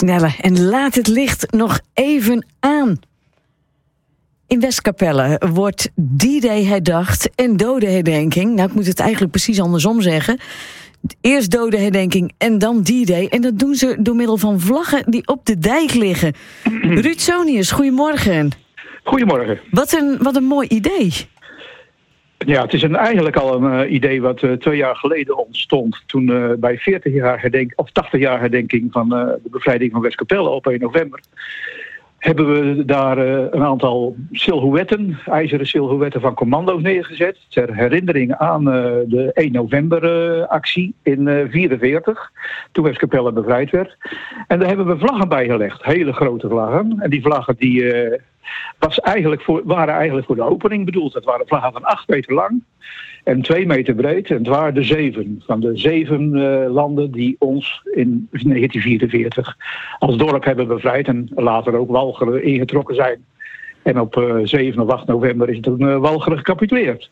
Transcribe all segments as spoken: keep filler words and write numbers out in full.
sneller en laat het licht nog even aan. In Westkapelle wordt D-Day herdacht en dodenherdenking. Nou, ik moet het eigenlijk precies andersom zeggen. Eerst dodenherdenking en dan D-Day. En dat doen ze door middel van vlaggen die op de dijk liggen. Ruud Sonius, goedemorgen. Goedemorgen. Wat een, wat een mooi idee. Ja, het is een, eigenlijk al een uh, idee wat uh, twee jaar geleden ontstond. Toen uh, bij veertig jaar herdenking, of tachtig jaar herdenking van uh, de bevrijding van Westkapelle op één november... hebben we daar uh, een aantal silhouetten, ijzeren silhouetten van commando's neergezet. Ter herinnering aan uh, de één november uh, actie in negentien vierenveertig. Toen Westkapelle bevrijd werd. En daar hebben we vlaggen bij gelegd. Hele grote vlaggen. En die vlaggen die, uh, was eigenlijk voor, waren eigenlijk voor de opening bedoeld. Dat waren vlaggen van acht meter lang. En twee meter breed. En het waren de zeven. Van de zeven uh, landen die ons in negentien vierenveertig als dorp hebben bevrijd. En later ook Walcheren ingetrokken zijn. En op uh, zeven of acht november is toen uh, Walcheren gecapituleerd.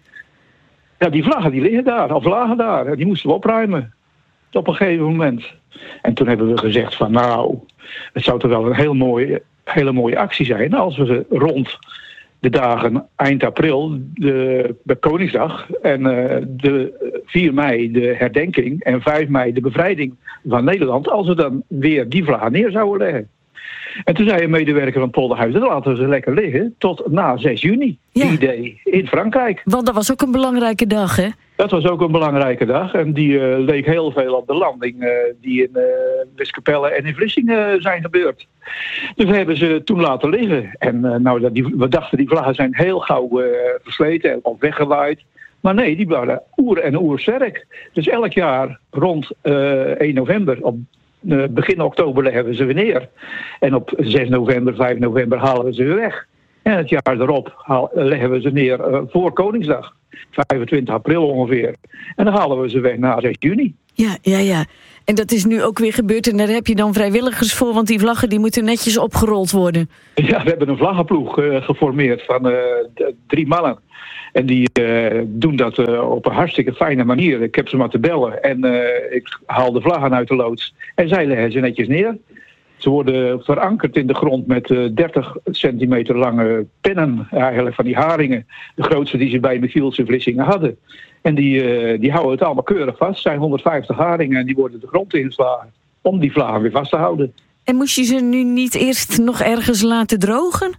Ja, die vlaggen die liggen daar. Of lagen daar. En die moesten we opruimen. Op een gegeven moment. En toen hebben we gezegd van nou, het zou toch wel een heel mooie, hele mooie actie zijn. Als we ze rond de dagen eind april, de, de Koningsdag en uh, de vier mei de herdenking en vijf mei de bevrijding van Nederland, als we dan weer die vlaggen neer zouden leggen. En toen zei een medewerker van het Polderhuis, dan laten we ze lekker liggen tot na zes juni, ja. D-Day in Frankrijk. Want dat was ook een belangrijke dag, hè? Dat was ook een belangrijke dag en die uh, leek heel veel op de landing uh, die in uh, Westkapelle en in Vlissingen uh, zijn gebeurd. Dus we hebben ze toen laten liggen. En uh, nou, die, we dachten die vlaggen zijn heel gauw uh, versleten of weggewaaid. Maar nee, die waren oer en oersterk. Dus elk jaar rond uh, één november, op uh, begin oktober leggen we ze weer neer. En op zes november, vijf november halen we ze weer weg. En het jaar erop haal, leggen we ze neer uh, voor Koningsdag. vijfentwintig april ongeveer. En dan halen we ze weg na zes juni. Ja, ja, ja. En dat is nu ook weer gebeurd. En daar heb je dan vrijwilligers voor, want die vlaggen die moeten netjes opgerold worden. Ja, we hebben een vlaggenploeg uh, geformeerd van uh, d- drie mannen. En die uh, doen dat uh, op een hartstikke fijne manier. Ik heb ze maar te bellen en uh, ik haal de vlaggen uit de loods. En zij leggen ze netjes neer. Ze worden verankerd in de grond met uh, dertig centimeter lange pennen, eigenlijk van die haringen. De grootste die ze bij Michielse Vlissingen hadden. En die, uh, die houden het allemaal keurig vast. Het zijn honderdvijftig haringen en die worden de grond ingeslagen. Om die vlaggen weer vast te houden. En moest je ze nu niet eerst nog ergens laten drogen?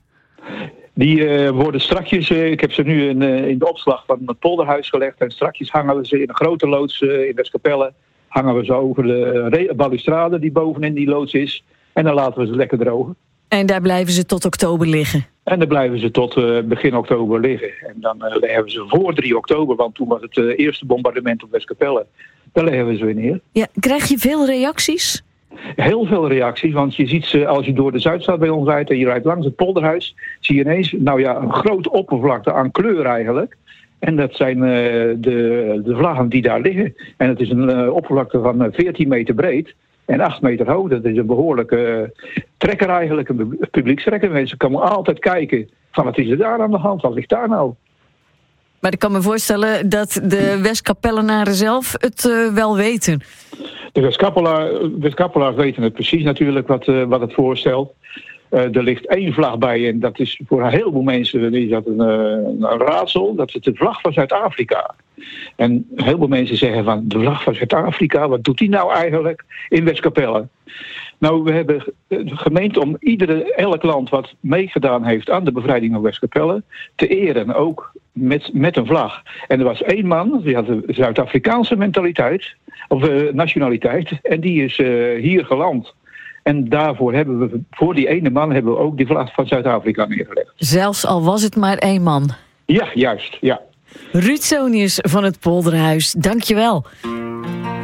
Die uh, worden strakjes, uh, ik heb ze nu in, uh, in de opslag van het Polderhuis gelegd. En strakjes hangen we ze in een grote loods uh, in Westkapelle. Hangen we ze over de re- balustrade die bovenin die loods is. En dan laten we ze lekker drogen. En daar blijven ze tot oktober liggen? En dan blijven ze tot uh, begin oktober liggen. En dan uh, leggen we ze voor drie oktober, want toen was het uh, eerste bombardement op Westkapelle. Dan leggen we ze weer neer. Ja, krijg je veel reacties? Heel veel reacties, want je ziet ze als je door de Zuidstad bij ons rijdt en je rijdt langs het Polderhuis, zie je ineens, nou ja, een groot oppervlakte aan kleur eigenlijk. En dat zijn uh, de, de vlaggen die daar liggen. En het is een uh, oppervlakte van uh, veertien meter breed. En acht meter hoog, dat is een behoorlijke uh, trekker eigenlijk, een publiekstrekker. Mensen komen altijd kijken van wat is er daar aan de hand, wat ligt daar nou? Maar ik kan me voorstellen dat de Westkapellenaren zelf het uh, wel weten. De Westkapelaars weten het precies natuurlijk wat, uh, wat het voorstelt. Uh, er ligt één vlag bij en dat is voor een heleboel mensen is dat een, uh, een raadsel. Dat is de vlag van Zuid-Afrika. En heel veel mensen zeggen van de vlag van Zuid-Afrika, wat doet die nou eigenlijk in Westkapelle? Nou, we hebben gemeend om iedere, elk land wat meegedaan heeft aan de bevrijding van Westkapelle te eren, ook met, met een vlag. En er was één man, die had een Zuid-Afrikaanse mentaliteit, of uh, nationaliteit, en die is uh, hier geland. En daarvoor hebben we, voor die ene man, hebben we ook die vlag van Zuid-Afrika neergelegd. Zelfs al was het maar één man. Ja, juist, ja. Ruud Sonius van het Polderhuis, dank je wel.